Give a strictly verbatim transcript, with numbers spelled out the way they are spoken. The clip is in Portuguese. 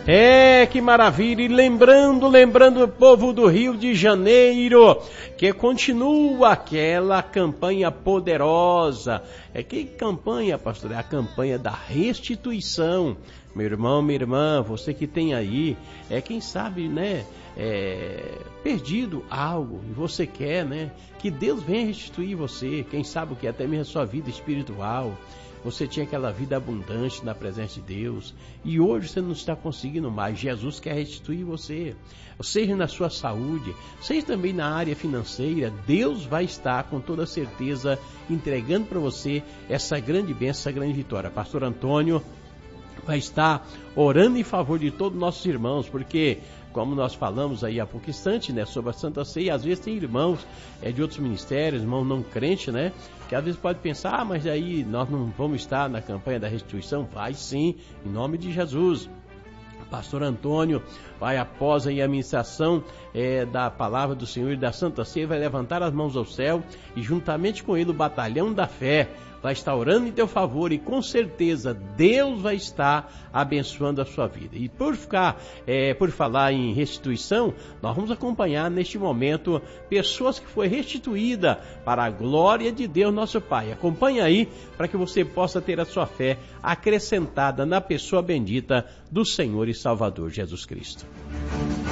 É, que maravilha! E lembrando, lembrando o povo do Rio de Janeiro, que continua aquela campanha poderosa. É que campanha, pastor? É a campanha da restituição. Meu irmão, minha irmã, você que tem aí, é quem sabe, né, é, perdido algo, e você quer, né, que Deus venha restituir você, quem sabe o que, até mesmo a sua vida espiritual. Você tinha aquela vida abundante na presença de Deus e hoje você não está conseguindo mais. Jesus quer restituir você, seja na sua saúde, seja também na área financeira. Deus vai estar com toda certeza entregando para você essa grande bênção, essa grande vitória. Pastor Antônio vai estar orando em favor de todos os nossos irmãos, porque como nós falamos aí há pouco instante, né, sobre a Santa Ceia, às vezes tem irmãos é, de outros ministérios, irmão não crente, né, que às vezes pode pensar, ah, mas aí nós não vamos estar na campanha da restituição. Vai sim, em nome de Jesus. Pastor Antônio vai, após aí a ministração é, da palavra do Senhor e da Santa Ceia, vai levantar as mãos ao céu e juntamente com ele o batalhão da fé vai estar orando em teu favor e com certeza Deus vai estar abençoando a sua vida. E por ficar, é, por falar em restituição, nós vamos acompanhar neste momento pessoas que foi restituída para a glória de Deus nosso Pai. Acompanha aí para que você possa ter a sua fé acrescentada na pessoa bendita do Senhor e Salvador Jesus Cristo.